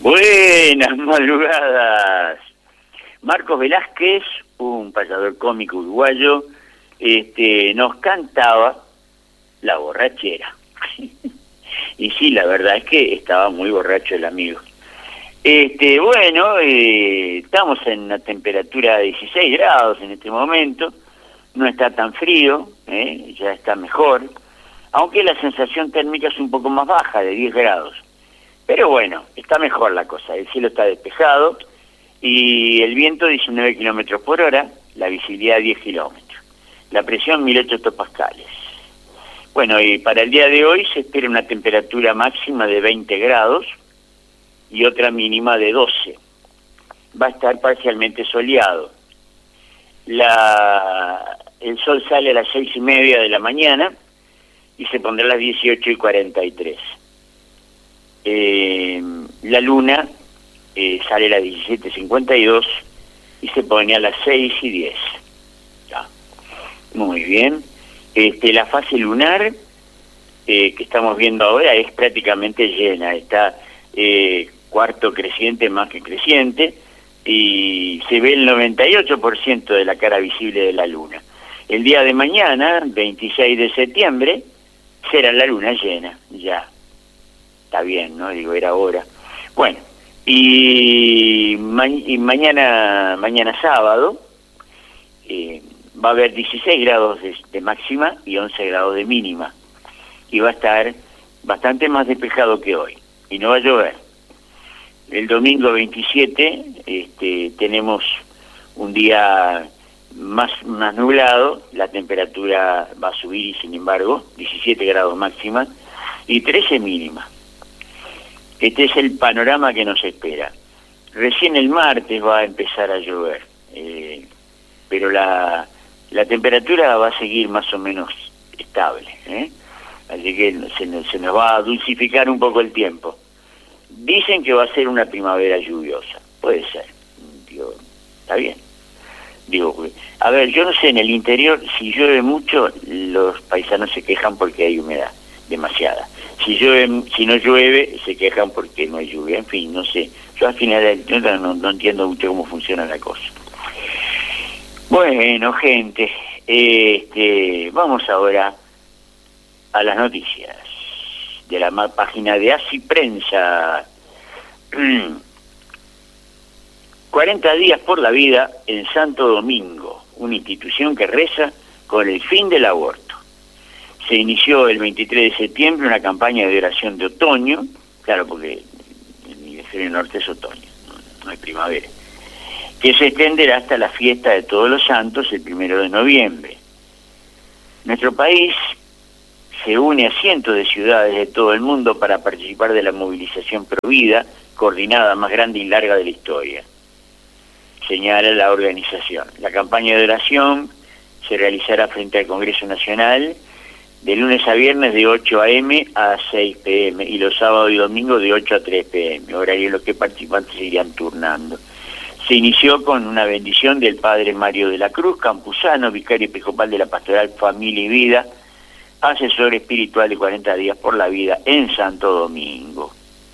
Buenas madrugadas. Marcos Velázquez, un payador cómico uruguayo, nos cantaba La borrachera. Y sí, la verdad es que estaba muy borracho el amigo. Estamos en una temperatura de 16 grados en este momento, no está tan frío, ya está mejor, aunque la sensación térmica es un poco más baja, de 10 grados. Pero bueno, está mejor la cosa, el cielo está despejado y el viento 19 kilómetros por hora, la visibilidad 10 kilómetros, la presión 1008 hectopascales. Bueno, y para el día de hoy se espera una temperatura máxima de 20 grados y otra mínima de 12. Va a estar parcialmente soleado. El sol sale a las 6:30 de la mañana y se pondrá a las 18:43. La luna sale a las 17:52 y se pone a las 6:10. Ya. Muy bien. La fase lunar que estamos viendo ahora es prácticamente llena, está cuarto creciente más que creciente y se ve el 98% de la cara visible de la luna. El día de mañana, 26 de septiembre, será la luna llena, ya. Está bien, ¿no? Digo, era hora. Bueno, y mañana sábado va a haber 16 grados de máxima y 11 grados de mínima. Y va a estar bastante más despejado que hoy. Y no va a llover. El domingo 27 tenemos un día más nublado, la temperatura va a subir y sin embargo 17 grados máxima y 13 mínima. Este es el panorama que nos espera. Recién el martes va a empezar a llover, pero la temperatura va a seguir más o menos estable, así que se nos va a dulcificar un poco el tiempo. Dicen que va a ser una primavera lluviosa, puede ser, digo, está bien. Digo, a ver, yo no sé, en el interior, si llueve mucho, los paisanos se quejan porque hay humedad, demasiada. Si no llueve, se quejan porque no hay lluvia. En fin, no sé. Yo al final no entiendo mucho cómo funciona la cosa. Bueno, gente, vamos ahora a las noticias de la página de Así Prensa. 40 días por la vida en Santo Domingo, una institución que reza con el fin del aborto. Se inició el 23 de septiembre una campaña de oración de otoño, claro, porque el hemisferio norte es otoño, no hay primavera, que se extenderá hasta la fiesta de Todos los Santos el 1 de noviembre. Nuestro país se une a cientos de ciudades de todo el mundo para participar de la movilización Provida, coordinada más grande y larga de la historia, señala la organización. La campaña de oración se realizará frente al Congreso Nacional de lunes a viernes de 8 a.m. a 6 p.m. y los sábados y domingos de 8 a 3 p.m., horario en los que participantes se irían turnando. Se inició con una bendición del padre Mario de la Cruz, campusano, vicario episcopal de la Pastoral Familia y Vida, asesor espiritual de 40 días por la vida en Santo Domingo.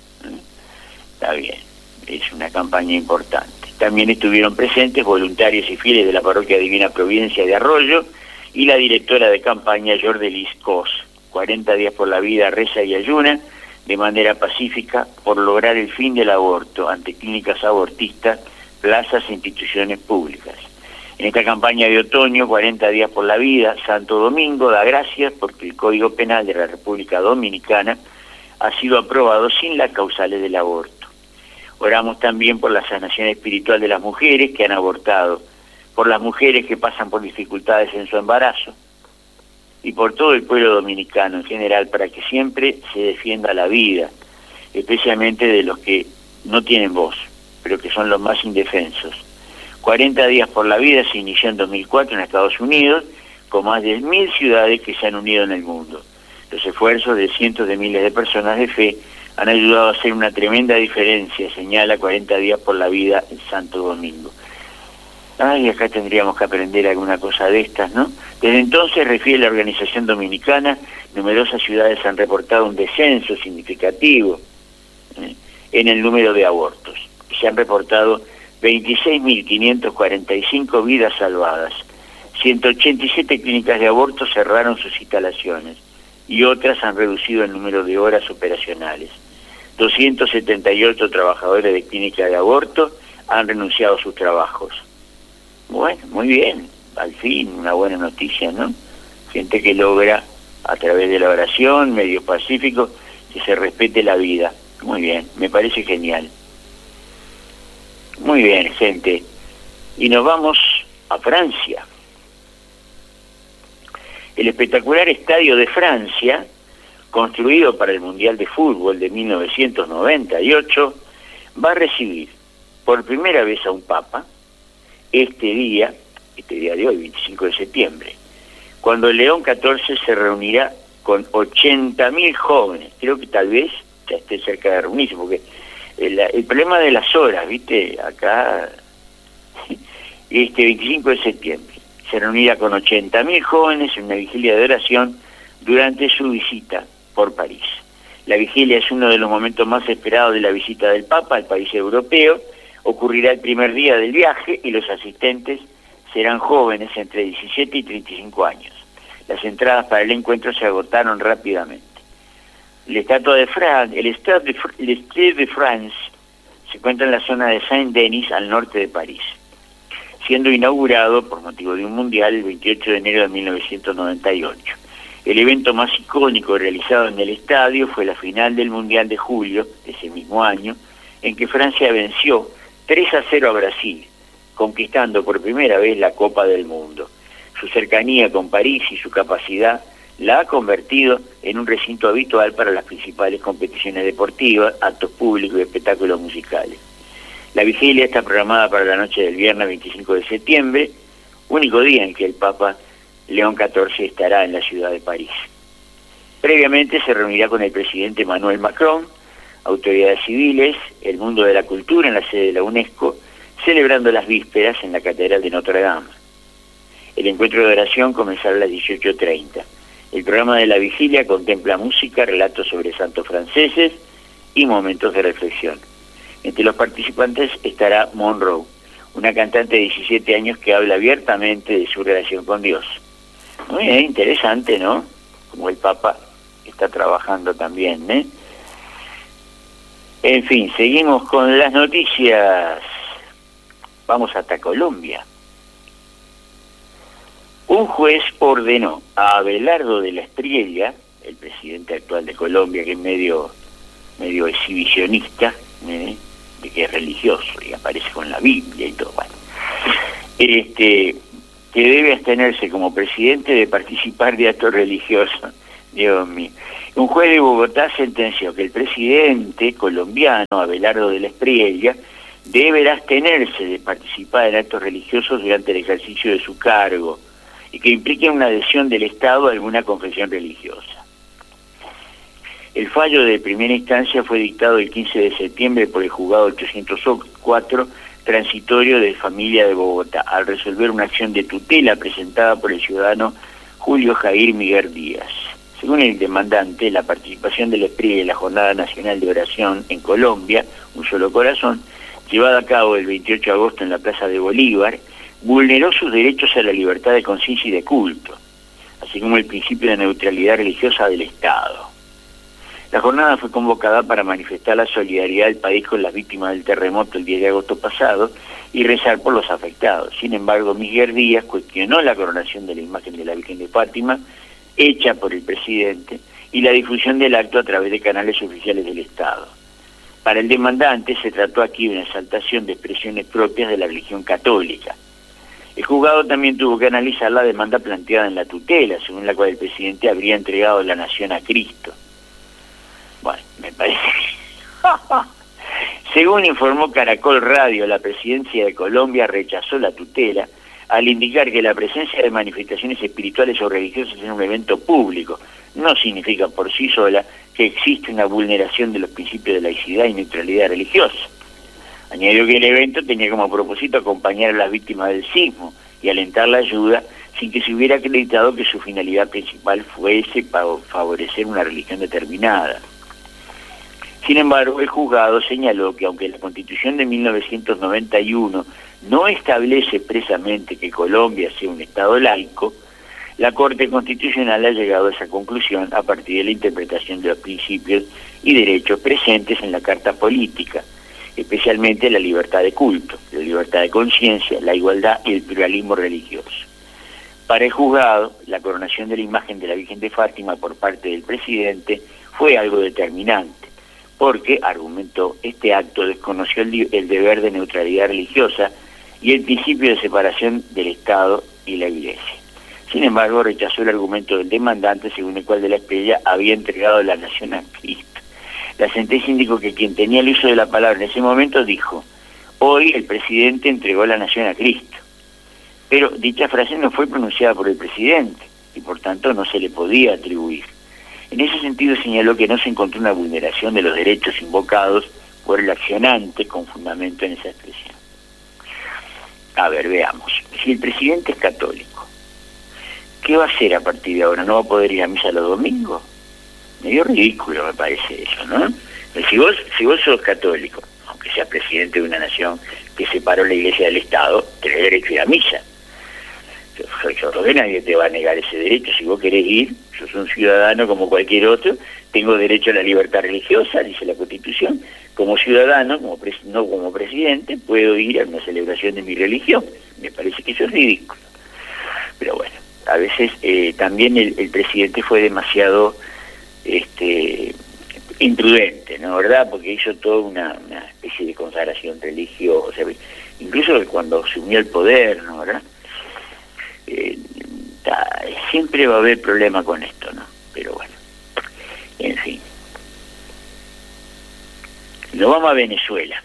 Está bien, es una campaña importante. También estuvieron presentes voluntarios y fieles de la Parroquia Divina Providencia de Arroyo y la directora de campaña Jordelis Cos. 40 días por la vida, reza y ayuna de manera pacífica por lograr el fin del aborto ante clínicas abortistas, plazas e instituciones públicas. En esta campaña de otoño, 40 días por la vida, Santo Domingo da gracias porque el Código Penal de la República Dominicana ha sido aprobado sin las causales del aborto. Oramos también por la sanación espiritual de las mujeres que han abortado, por las mujeres que pasan por dificultades en su embarazo y por todo el pueblo dominicano en general, para que siempre se defienda la vida, especialmente de los que no tienen voz, pero que son los más indefensos. 40 días por la vida se inició en 2004 en Estados Unidos, con más de 1.000 ciudades que se han unido en el mundo. Los esfuerzos de cientos de miles de personas de fe han ayudado a hacer una tremenda diferencia, señala 40 días por la vida en Santo Domingo. Ay, acá tendríamos que aprender alguna cosa de estas, ¿no? Desde entonces, refiere la organización dominicana, numerosas ciudades han reportado un descenso significativo en el número de abortos. Se han reportado 26.545 vidas salvadas. 187 clínicas de aborto cerraron sus instalaciones y otras han reducido el número de horas operacionales. 278 trabajadores de clínicas de aborto han renunciado a sus trabajos. Bueno, muy bien, al fin, una buena noticia, ¿no? Gente que logra, a través de la oración, medios pacíficos, que se respete la vida. Muy bien, me parece genial. Muy bien, gente. Y nos vamos a Francia. El espectacular Estadio de Francia, construido para el Mundial de Fútbol de 1998, va a recibir por primera vez a un papa este día de hoy, 25 de septiembre, cuando León XIV se reunirá con 80.000 jóvenes. Creo que tal vez ya esté cerca de reunirse, porque el problema de las horas, ¿viste? Acá, 25 de septiembre, se reunirá con 80.000 jóvenes en una vigilia de oración durante su visita por París. La vigilia es uno de los momentos más esperados de la visita del Papa al país europeo. Ocurrirá el primer día del viaje y los asistentes serán jóvenes entre 17 y 35 años. Las entradas para el encuentro se agotaron rápidamente. El Stade de France se encuentra en la zona de Saint-Denis, al norte de París, siendo inaugurado por motivo de un mundial el 28 de enero de 1998. El evento más icónico realizado en el estadio fue la final del Mundial de julio de ese mismo año, en que Francia venció 3-0 a Brasil, conquistando por primera vez la Copa del Mundo. Su cercanía con París y su capacidad la ha convertido en un recinto habitual para las principales competiciones deportivas, actos públicos y espectáculos musicales. La vigilia está programada para la noche del viernes 25 de septiembre, único día en que el Papa León XIV estará en la ciudad de París. Previamente se reunirá con el presidente Emmanuel Macron, autoridades civiles, el mundo de la cultura en la sede de la UNESCO, celebrando las vísperas en la Catedral de Notre Dame. El encuentro de oración comenzará a las 18:30. El programa de la vigilia contempla música, relatos sobre santos franceses y momentos de reflexión. Entre los participantes estará Monroe, una cantante de 17 años que habla abiertamente de su relación con Dios. Muy bien, interesante, ¿no? Como el Papa está trabajando también, ¿eh? En fin, seguimos con las noticias. Vamos hasta Colombia. Un juez ordenó a Abelardo de la Espriella, el presidente actual de Colombia, que es medio exhibicionista, de que es religioso y aparece con la Biblia y todo, bueno, que debe abstenerse como presidente de participar de actos religiosos. Dios mío. Un juez de Bogotá sentenció que el presidente colombiano, Abelardo de la Espriella, deberá abstenerse de participar en actos religiosos durante el ejercicio de su cargo y que impliquen una adhesión del Estado a alguna confesión religiosa. El fallo de primera instancia fue dictado el 15 de septiembre por el juzgado 804 transitorio de familia de Bogotá, al resolver una acción de tutela presentada por el ciudadano Julio Jair Miguel Díaz. Según el demandante, la participación de la Espriella en la Jornada Nacional de Oración en Colombia, Un Solo Corazón, llevada a cabo el 28 de agosto en la Plaza de Bolívar, vulneró sus derechos a la libertad de conciencia y de culto, así como el principio de neutralidad religiosa del Estado. La jornada fue convocada para manifestar la solidaridad del país con las víctimas del terremoto el 10 de agosto pasado y rezar por los afectados. Sin embargo, Miguel Díaz cuestionó la coronación de la imagen de la Virgen de Fátima, hecha por el presidente, y la difusión del acto a través de canales oficiales del Estado. Para el demandante se trató aquí de una exaltación de expresiones propias de la religión católica. El juzgado también tuvo que analizar la demanda planteada en la tutela, según la cual el presidente habría entregado la nación a Cristo. Bueno, me parece que... Según informó Caracol Radio, la presidencia de Colombia rechazó la tutela al indicar que la presencia de manifestaciones espirituales o religiosas en un evento público no significa por sí sola que existe una vulneración de los principios de laicidad y neutralidad religiosa. Añadió que el evento tenía como propósito acompañar a las víctimas del sismo y alentar la ayuda sin que se hubiera acreditado que su finalidad principal fuese favorecer una religión determinada. Sin embargo, el juzgado señaló que aunque la Constitución de 1991 no establece expresamente que Colombia sea un Estado laico, la Corte Constitucional ha llegado a esa conclusión a partir de la interpretación de los principios y derechos presentes en la Carta Política, especialmente la libertad de culto, la libertad de conciencia, la igualdad y el pluralismo religioso. Para el juzgado, la coronación de la imagen de la Virgen de Fátima por parte del presidente fue algo determinante, porque, argumentó, este acto desconoció el deber de neutralidad religiosa y el principio de separación del Estado y la Iglesia. Sin embargo, rechazó el argumento del demandante según el cual de la Espriella había entregado la nación a Cristo. La sentencia indicó que quien tenía el uso de la palabra en ese momento dijo: hoy el presidente entregó la nación a Cristo. Pero dicha frase no fue pronunciada por el presidente y por tanto no se le podía atribuir. En ese sentido señaló que no se encontró una vulneración de los derechos invocados por el accionante con fundamento en esa expresión. A ver, veamos. Si el presidente es católico, ¿qué va a hacer a partir de ahora? ¿No va a poder ir a misa los domingos? Medio ridículo me parece eso, ¿no? Si vos sos católico, aunque seas presidente de una nación que separó la iglesia del Estado, tenés derecho a ir a misa. Yo creo que nadie te va a negar ese derecho. Si vos querés ir, yo soy un ciudadano como cualquier otro, tengo derecho a la libertad religiosa, dice la Constitución. Como ciudadano, no como presidente, puedo ir a una celebración de mi religión. Me parece que eso es ridículo. Pero bueno, a veces también el presidente fue demasiado imprudente, ¿no? ¿Verdad? Porque hizo toda una especie de consagración religiosa, incluso cuando asumió el poder, ¿no? ¿Verdad? Siempre va a haber problema con esto, ¿no? Pero bueno, en fin. Nos vamos a Venezuela.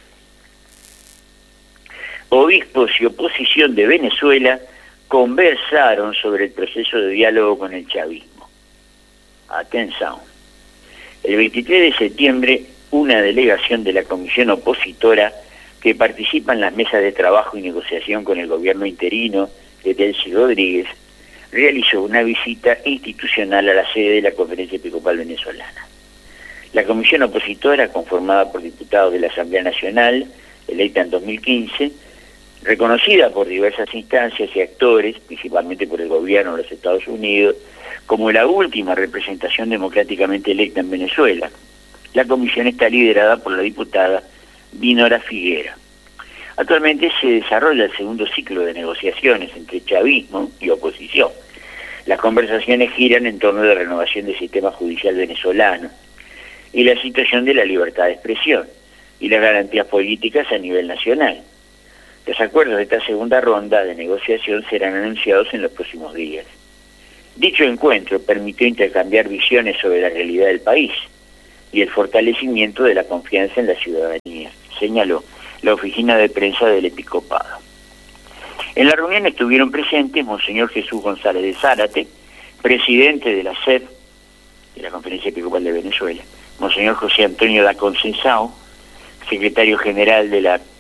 Obispos y oposición de Venezuela conversaron sobre el proceso de diálogo con el chavismo. Atención. El 23 de septiembre, una delegación de la comisión opositora que participa en las mesas de trabajo y negociación con el gobierno interino de Delcy Rodríguez realizó una visita institucional a la sede de la Conferencia Episcopal Venezolana. La comisión opositora, conformada por diputados de la Asamblea Nacional, electa en 2015, reconocida por diversas instancias y actores, principalmente por el gobierno de los Estados Unidos, como la última representación democráticamente electa en Venezuela. La comisión está liderada por la diputada Dinora Figuera. Actualmente se desarrolla el segundo ciclo de negociaciones entre chavismo y oposición. Las conversaciones giran en torno a la renovación del sistema judicial venezolano y la situación de la libertad de expresión y las garantías políticas a nivel nacional. Los acuerdos de esta segunda ronda de negociación serán anunciados en los próximos días. Dicho encuentro permitió intercambiar visiones sobre la realidad del país y el fortalecimiento de la confianza en la ciudadanía, señaló la oficina de prensa del Episcopado. En la reunión estuvieron presentes Monseñor Jesús González de Zárate, presidente de la SED, de la Conferencia Episcopal de Venezuela, Monseñor José Antonio da Conceição, secretario general de la